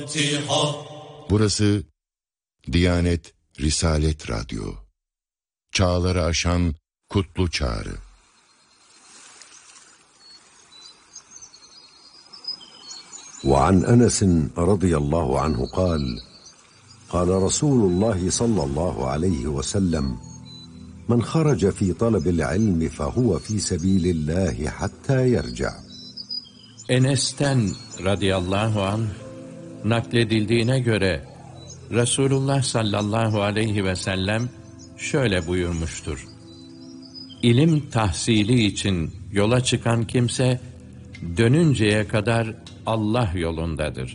Burası Diyanet Risalet Radyo. Çağları aşan kutlu çağrı. وعن أنس رضي الله عنه قال قال رسول الله صلى الله عليه وسلم من خرج في طلب العلم فهو في سبيل الله حتى يرجع. Enes'ten radıyallahu anh nakledildiğine göre Resulullah sallallahu aleyhi ve sellem şöyle buyurmuştur: İlim tahsili için yola çıkan kimse dönünceye kadar Allah yolundadır.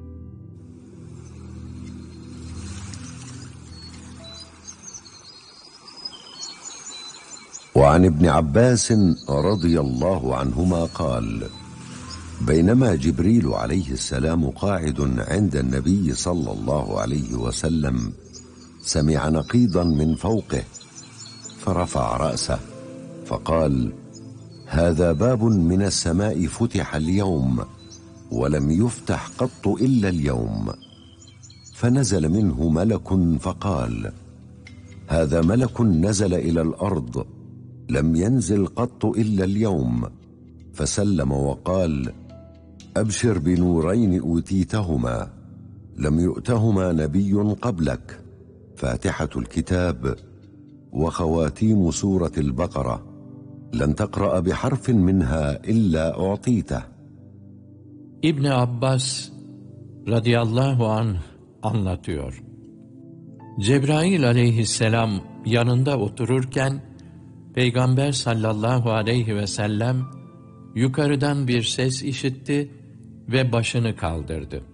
وعن ابن عباس رضي الله عنهما قال بينما جبريل عليه السلام قاعد عند النبي صلى الله عليه وسلم سمع نقيضا من فوقه فرفع رأسه فقال هذا باب من السماء فتح اليوم ولم يفتح قط إلا اليوم. فنزل منه ملك فقال هذا ملك نزل إلى الأرض لم ينزل قط إلا اليوم. فسلم وقال أبشر بنورين أوتيتهما لم يؤتهما نبي قبلك، فاتحة الكتاب وخواتيم سورة البقرة، لن تقرأ بحرف منها إلا أعطيته. İbn Abbas radıyallahu anh anlatıyor. Cebrail aleyhisselam yanında otururken Peygamber sallallahu aleyhi ve sellem yukarıdan bir ses işitti ve başını kaldırdı.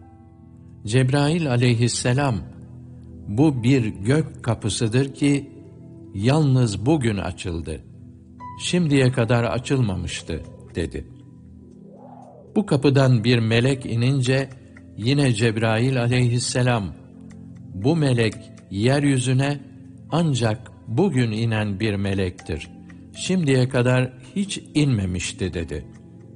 Cebrail aleyhisselam, bu bir gök kapısıdır ki yalnız bugün açıldı, şimdiye kadar açılmamıştı dedi. Bu kapıdan bir melek inince yine Cebrail aleyhisselam, bu melek yeryüzüne ancak bugün inen bir melektir, şimdiye kadar hiç inmemişti dedi.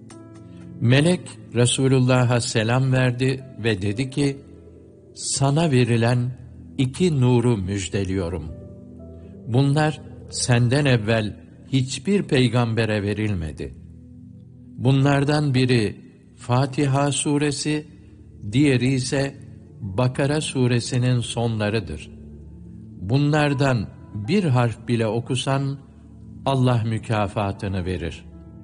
Melek Resulullah'a selam verdi ve dedi ki, sana verilen 2 nuru müjdeliyorum. Bunlar senden evvel hiçbir peygambere verilmedi. Bunlardan biri Fatiha suresi, diğeri ise Bakara suresinin sonlarıdır. Bunlardan bir harf bile okusan Allah mükafatını verir.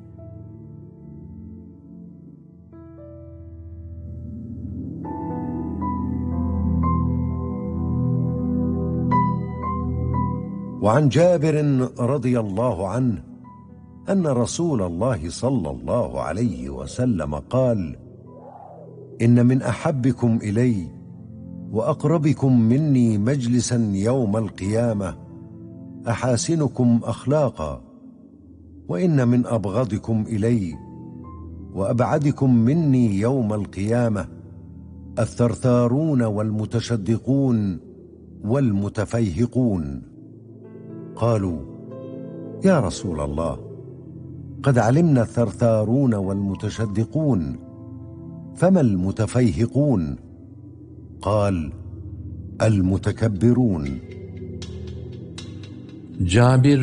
وعن جابر رضي الله عنه أن رسول الله صلى الله عليه وسلم قال إن من أحبكم إلي وأقربكم مني مجلسا يوم القيامة أحاسنكم أخلاقا وإن من أبغضكم إلي وأبعدكم مني يوم القيامة الثرثارون والمتشدقون والمتفيهقون. قالوا يا رسول الله قد علمنا الثرثارون والمتشدقون فما المتفيهقون؟ قال المتكبرون. Cabir